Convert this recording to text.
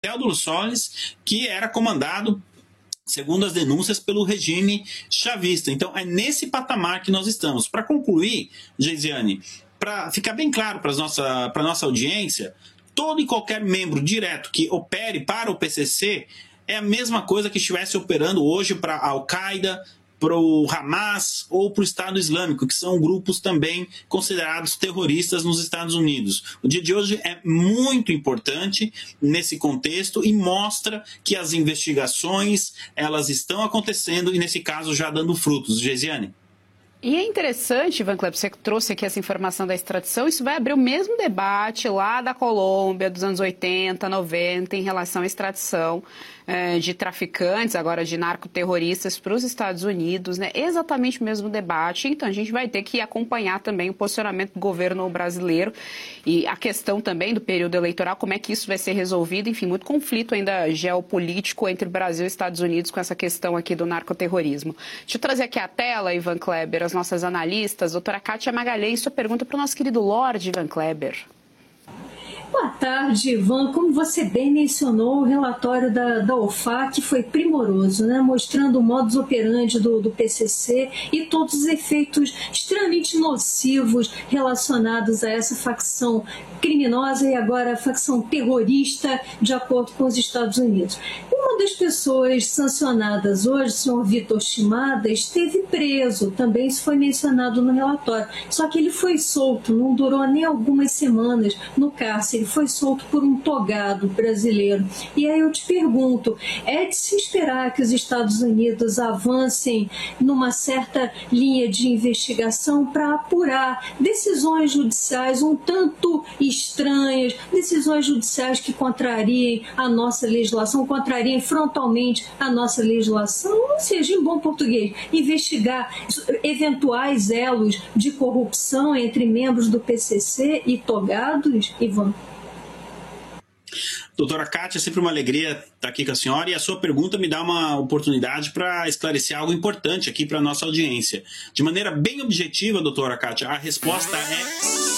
Teódulo Soares, que era comandado, segundo as denúncias, pelo regime chavista. Então, é nesse patamar que nós estamos. Para concluir, Geisiane, para ficar bem claro para a nossa audiência, todo e qualquer membro direto que opere para o PCC é a mesma coisa que estivesse operando hoje para a Al-Qaeda, para o Hamas ou para o Estado Islâmico, que são grupos também considerados terroristas nos Estados Unidos. O dia de hoje é muito importante nesse contexto e mostra que as investigações elas estão acontecendo e, nesse caso, já dando frutos. Geisiane? E é interessante, Ivan Kleber, você trouxe aqui essa informação da extradição, isso vai abrir o mesmo debate lá da Colômbia, dos anos 80, 90, em relação à extradição de traficantes, agora de narcoterroristas, para os Estados Unidos, né? Exatamente o mesmo debate. Então, a gente vai ter que acompanhar também o posicionamento do governo brasileiro e a questão também do período eleitoral, como é que isso vai ser resolvido. Enfim, muito conflito ainda geopolítico entre Brasil e Estados Unidos com essa questão aqui do narcoterrorismo. Deixa eu trazer aqui a tela, Ivan Kleber, as nossas analistas. Doutora Kátia Magalhães, sua pergunta para o nosso querido Lorde Ivan Kleber. Boa tarde, Ivan. Como você bem mencionou, o relatório da OFAC foi primoroso, né? Mostrando o modus operandi do PCC e todos os efeitos extremamente nocivos relacionados a essa facção criminosa e agora a facção terrorista, de acordo com os Estados Unidos. Uma das pessoas sancionadas hoje, o senhor Vitor Shimada, esteve preso, também isso foi mencionado no relatório, só que ele foi solto, não durou nem algumas semanas no cárcere, foi solto por um togado brasileiro. E aí eu te pergunto, é de se esperar que os Estados Unidos avancem numa certa linha de investigação para apurar decisões judiciais um tanto estranhas, decisões judiciais que contrariem a nossa legislação, contrariem frontalmente a nossa legislação, ou seja, em bom português, investigar eventuais elos de corrupção entre membros do PCC e togados, Ivan? Doutora Kátia, é sempre uma alegria estar aqui com a senhora e a sua pergunta me dá uma oportunidade para esclarecer algo importante aqui para a nossa audiência. De maneira bem objetiva, doutora Kátia, a resposta é